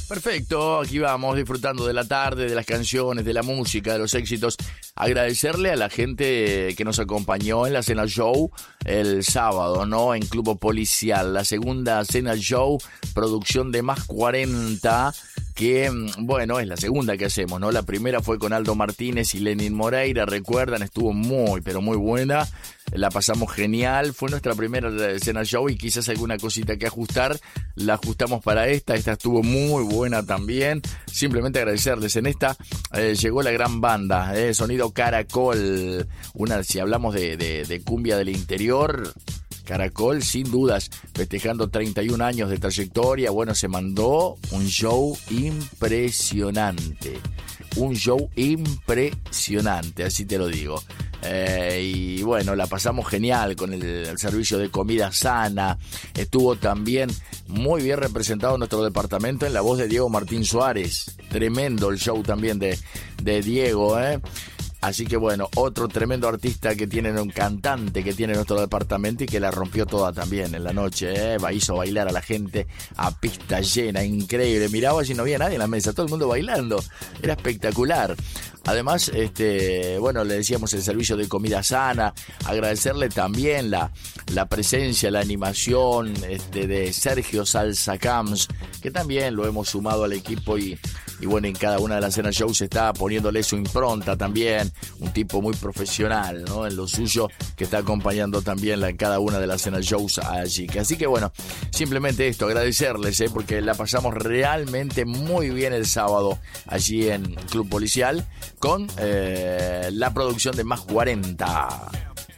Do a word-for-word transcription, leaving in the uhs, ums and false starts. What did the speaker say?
Perfecto, aquí vamos disfrutando de la tarde, de las canciones, de la música, de los éxitos. Agradecerle a la gente que nos acompañó en la Cena Show el sábado, ¿no? En Club Policial, la segunda Cena Show, producción de Más cuarenta, que, bueno, es la segunda que hacemos, ¿no? La primera fue con Aldo Martínez y Lenin Moreira, recuerdan, estuvo muy, pero muy buena. La pasamos genial, fue nuestra primera Cena Show y quizás alguna cosita que ajustar, la ajustamos para esta, esta estuvo muy buena también. Simplemente agradecerles, en esta eh, llegó la gran banda, eh, Sonido Caracol, una, si hablamos de, de, de cumbia del interior, Caracol sin dudas, festejando treinta y un años de trayectoria. Bueno, se mandó un show impresionante, un show impresionante, así te lo digo. Eh, y bueno, la pasamos genial con el, el servicio de comida sana. Estuvo también muy bien representado nuestro departamento en la voz de Diego Martín Suárez. Tremendo el show también de, de Diego, ¿eh? Así que bueno, otro tremendo artista que tiene, un cantante que tiene nuestro departamento y que la rompió toda también en la noche, ¿eh? Hizo bailar a la gente a pista llena, increíble. Miraba si no había nadie en la mesa, todo el mundo bailando. Era espectacular. Además, este, bueno, le decíamos el servicio de comida sana, agradecerle también la, la presencia, la animación este, de Sergio Salsa Camps, que también lo hemos sumado al equipo y, y bueno, en cada una de las Cena Shows está poniéndole su impronta también, un tipo muy profesional, ¿no? En lo suyo, que está acompañando también la, en cada una de las Cena Shows allí. Así que bueno, simplemente esto, agradecerles, ¿eh? Porque la pasamos realmente muy bien el sábado allí en Club Policial, con eh, la producción de Más cuarenta.